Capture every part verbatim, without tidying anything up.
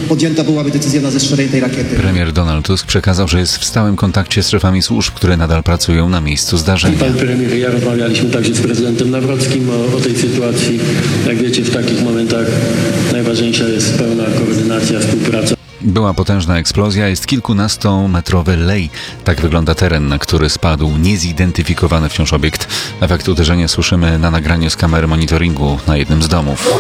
podjęta byłaby decyzja na zestrzelenie tej rakiety. Premier Donald Tusk przekazał, że jest w stałym kontakcie z szefami służb, które nadal pracują na miejscu zdarzenia. Pan premier i ja rozmawialiśmy także z prezydentem Nawrockim o, o tej sytuacji. Jak wiecie, w takich momentach najważniejsza jest pełna koordynacja, współpraca. Była potężna eksplozja, jest kilkunastometrowy lej. Tak wygląda teren, na który spadł niezidentyfikowany wciąż obiekt. Efekt uderzenia słyszymy na nagraniu z kamery monitoringu na jednym z domów.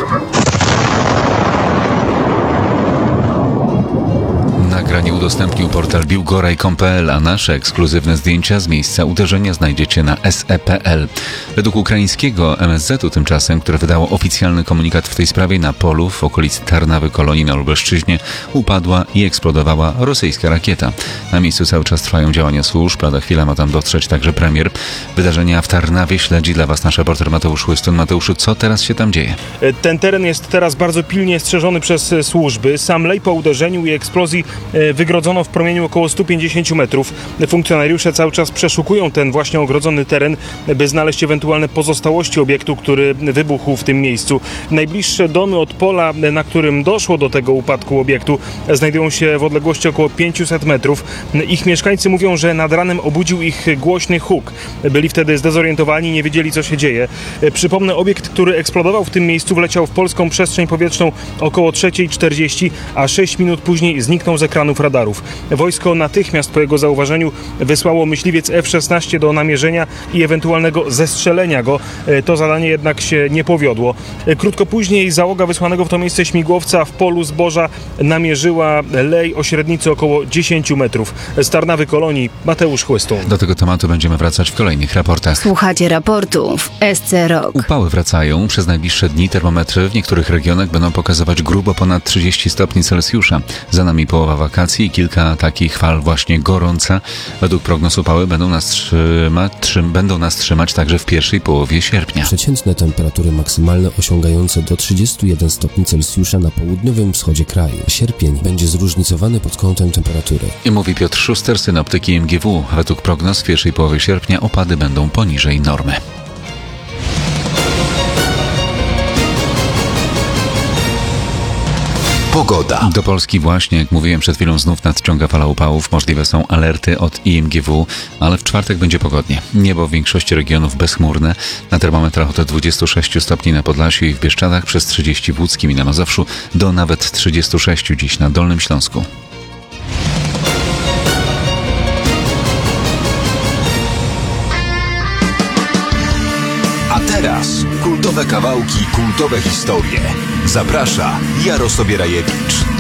Nagranie udostępnił portal biłgoraj kropka com kropka pe el, a nasze ekskluzywne zdjęcia z miejsca uderzenia znajdziecie na es e kropka pe el. Według ukraińskiego em es zetu tymczasem, które wydało oficjalny komunikat w tej sprawie, na polu w okolicy Tarnawy Kolonii na Lubelszczyźnie upadła i eksplodowała rosyjska rakieta. Na miejscu cały czas trwają działania służb, lada chwila ma tam dotrzeć także premier. Wydarzenia w Tarnawie śledzi dla Was nasz reporter Mateusz Łystun. Mateuszu, co teraz się tam dzieje? Ten teren jest teraz bardzo pilnie strzeżony przez służby. Sam lej po uderzeniu i eksplozji wygrodzono w promieniu około stu pięćdziesięciu metrów. Funkcjonariusze cały czas przeszukują ten właśnie ogrodzony teren, by znaleźć ewentualne pozostałości obiektu, który wybuchł w tym miejscu. Najbliższe domy od pola, na którym doszło do tego upadku obiektu, znajdują się w odległości około pięciuset metrów. Ich mieszkańcy mówią, że nad ranem obudził ich głośny huk. Byli wtedy zdezorientowani, nie wiedzieli, co się dzieje. Przypomnę, obiekt, który eksplodował w tym miejscu, wleciał w polską przestrzeń powietrzną około trzeciej czterdzieści, a sześć minut później zniknął z ekranów radarów. Wojsko natychmiast po jego zauważeniu wysłało myśliwiec F szesnaście do namierzenia i ewentualnego zestrzelenia go. To zadanie jednak się nie powiodło. Krótko później załoga wysłanego w to miejsce śmigłowca w polu zboża namierzyła lej o średnicy około dziesięciu metrów. Z Tarnawy Kolonii Mateusz Chłystun. Do tego tematu będziemy wracać w kolejnych raportach. Słuchacie raportu w S C Rok. Upały wracają. Przez najbliższe dni termometry w niektórych regionach będą pokazywać grubo ponad trzydzieści stopni Celsjusza. Za nami połowa wakacji i kilka takich fal właśnie gorąca. Według prognoz upały będą nas trzymać, trzym, będą nas trzymać także w pierwszej połowie sierpnia. Przeciętne temperatury maksymalne osiągające do trzydziestu jeden stopni Celsjusza na południowym wschodzie kraju. Sierpień będzie zróżnicowany pod kątem temperatury. I mówi Piotr Szuster, synoptyk i M G W. Według prognoz w pierwszej połowie sierpnia opady będą poniżej normy. Pogoda. Do Polski właśnie, jak mówiłem przed chwilą, znów nadciąga fala upałów. Możliwe są alerty od I M G W, ale w czwartek będzie pogodnie. Niebo w większości regionów bezchmurne. Na termometrach od dwudziestu sześciu stopni na Podlasiu i w Bieszczadach, przez trzydzieści w Łódzkim i na Mazowszu, do nawet trzydziestu sześciu dziś na Dolnym Śląsku. A teraz kultowe kawałki, kultowe historie. Zaprasza Jarosław Bierajewicz.